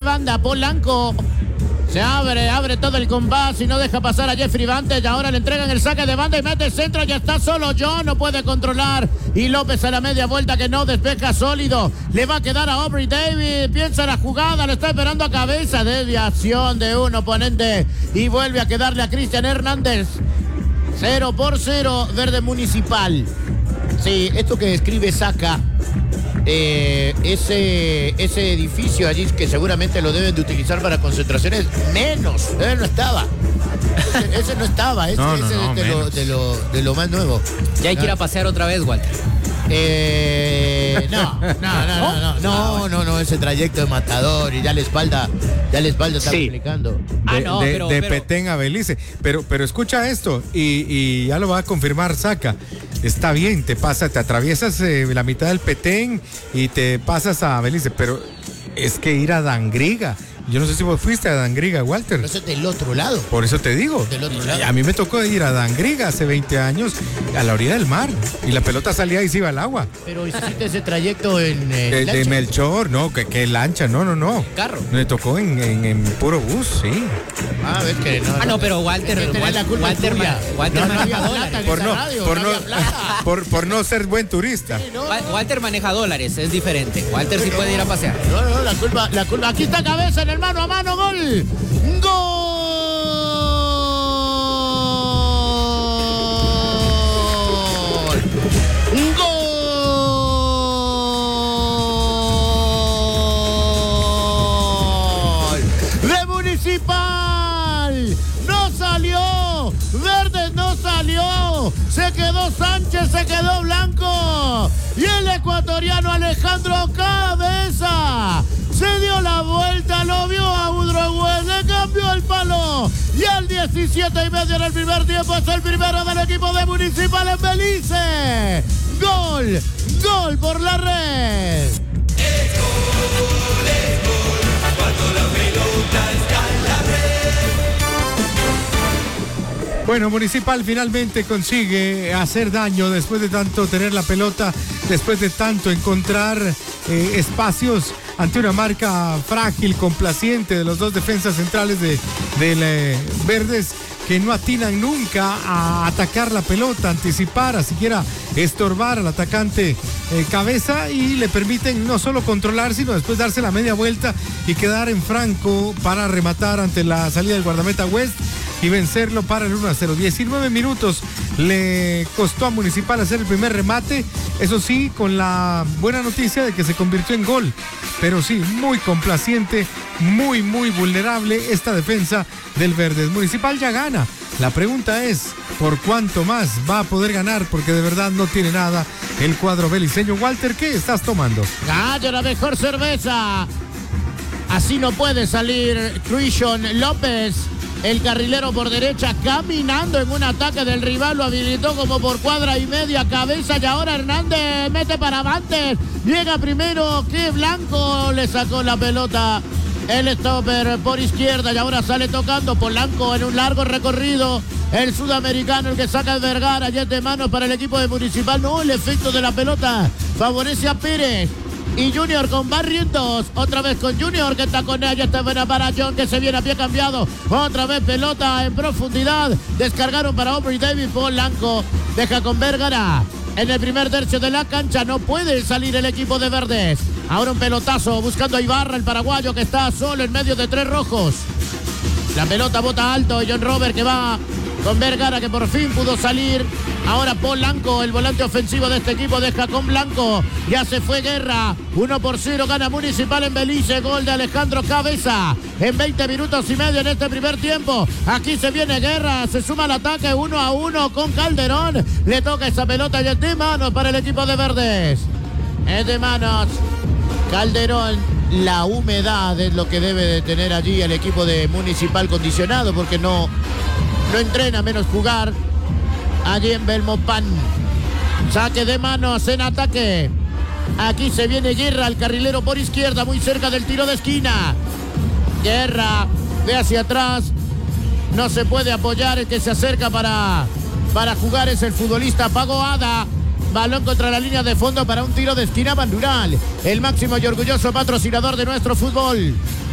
banda. Polanco se abre todo el compás y no deja pasar a Jeffrey Bantes. Y ahora le entregan el saque de banda y mete el centro. Ya está solo John, no puede controlar. Y López a la media vuelta que no despeja sólido. Le va a quedar a Aubrey Davis. Piensa la jugada, lo está esperando a cabeza. Desviación de un oponente. Y vuelve a quedarle a Cristian Hernández. 0-0, Verde Municipal. Sí, esto que describe Saca. Ese edificio allí que seguramente lo deben de utilizar para concentraciones, menos, no estaba. Ese no estaba, ese es de lo más nuevo. Ya hay que ir a pasear otra vez, Walter. No, ese trayecto de Matador y ya la espalda está complicando. De Petén a Belice. Pero escucha esto, y ya lo va a confirmar Saca. Está bien, te atraviesas la mitad del Petén y te pasas a Belice, pero es que ir a Dangriga. Yo no sé si vos fuiste a Dangriga, Walter. Pero eso es del otro lado. Por eso te digo. Del otro lado. A mí me tocó ir a Dangriga hace 20 años, a la orilla del mar, y la pelota salía y se iba al agua. Pero hiciste ese trayecto en de Melchor, no, que lancha, no. Carro. Me tocó en puro bus, sí. Ves que no. No, pero Walter maneja dólares. Por no ser buen turista. Sí, no. Walter maneja dólares, es diferente. Walter sí puede ir a pasear. No, la culpa. Aquí está Cabeza en el mano a mano, gol. ¡Gol! ¡De Municipal! ¡No salió! ¡Verdes no salió! ¡Se quedó Sánchez, se quedó Blanco! ¡Y el ecuatoriano Alejandro Cabeza! Se dio la vuelta, lo vio a Udrogués, le cambió el palo. Y al 17:30 en el primer tiempo es el primero del equipo de Municipal en Belice. Gol por la red. Es gol, cuando la pelota está en la red. Bueno, Municipal finalmente consigue hacer daño después de tanto tener la pelota, después de tanto encontrar espacios ante una marca frágil, complaciente de los dos defensas centrales de Verdes, que no atinan nunca a atacar la pelota, anticipar, a siquiera estorbar al atacante Cabeza, y le permiten no solo controlar, sino después darse la media vuelta y quedar en franco para rematar ante la salida del guardameta West y vencerlo para el 1-0. 19 minutos le costó a Municipal hacer el primer remate, eso sí, con la buena noticia de que se convirtió en gol. Pero sí, muy complaciente, muy vulnerable esta defensa del Verdes. Municipal ya gana. La pregunta es, ¿por cuánto más va a poder ganar? Porque de verdad no tiene nada el cuadro beliceño. Walter, ¿qué estás tomando? Gallo, la mejor cerveza. Así no puede salir Christian López. El carrilero por derecha caminando en un ataque del rival, lo habilitó como por cuadra y media. Cabeza, y ahora Hernández mete para Bantes. Llega primero que Blanco, le sacó la pelota el stopper por izquierda y ahora sale tocando Polanco en un largo recorrido. El sudamericano, el que saca el Vergara, ya es de manos para el equipo de Municipal. No, el efecto de la pelota favorece a Pérez. Y Junior con Barrientos, otra vez con Junior que está con ella, está buena para John que se viene a pie cambiado, otra vez pelota en profundidad, descargaron para Aubrey Davis. Polanco deja con Vergara en el primer tercio de la cancha, no puede salir el equipo de Verdes. Ahora un pelotazo buscando a Ibarra, el paraguayo que está solo en medio de tres rojos. La pelota bota alto, John Robert que va con Vergara que por fin pudo salir. Ahora Polanco, el volante ofensivo de este equipo, deja con Blanco. Ya se fue Guerra. 1-0 gana Municipal en Belice. Gol de Alejandro Cabeza en 20 minutos y medio en este primer tiempo. Aquí se viene Guerra, se suma al ataque 1-1 con Calderón. Le toca esa pelota y es de manos para el equipo de Verdes. Es de manos Calderón. La humedad es lo que debe de tener allí el equipo de Municipal condicionado, porque no entrena menos jugar allí en Belmopán. Saque de manos en ataque. Aquí se viene Guerra, el carrilero por izquierda, muy cerca del tiro de esquina. Guerra ve hacia atrás. No se puede apoyar, el que se acerca para jugar es el futbolista Pago Ada. Balón contra la línea de fondo para un tiro de esquina Bandural, el máximo y orgulloso patrocinador de nuestro fútbol.